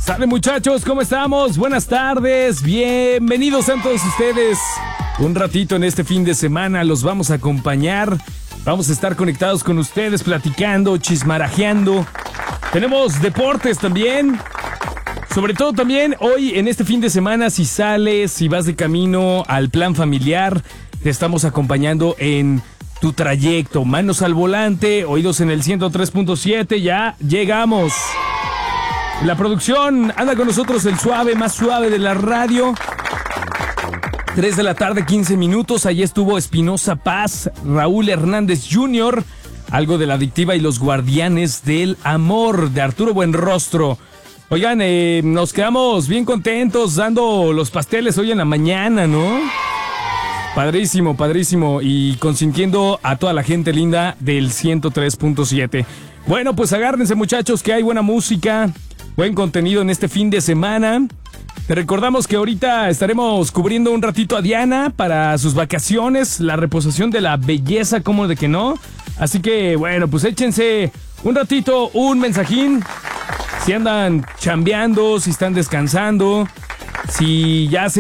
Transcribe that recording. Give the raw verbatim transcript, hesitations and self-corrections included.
Sale, muchachos, ¿cómo estamos? Buenas tardes, bienvenidos a todos ustedes. Un ratito en este fin de semana los vamos a acompañar. Vamos a estar conectados con ustedes, platicando, chismarajeando. Tenemos deportes también. Sobre todo también hoy en este fin de semana, si sales, si vas de camino al plan familiar, te estamos acompañando en tu trayecto. Manos al volante, oídos en el ciento tres punto siete, ya llegamos. La producción anda con nosotros, el suave, más suave de la radio. tres de la tarde, quince minutos. Allí estuvo Espinosa Paz, Raúl Hernández junior Algo de la Adictiva y los Guardianes del Amor, de Arturo Buenrostro. Oigan, eh, nos quedamos bien contentos dando los pasteles hoy en la mañana, ¿no? Padrísimo, padrísimo. Y consintiendo a toda la gente linda del ciento tres punto siete. Bueno, pues agárrense, muchachos, que hay buena música, buen contenido en este fin de semana. Te recordamos que ahorita estaremos cubriendo un ratito a Diana para sus vacaciones, la reposación de la belleza, ¿cómo de que no? Así que, bueno, pues échense un ratito, un mensajín. Si andan chambeando, si están descansando, si ya se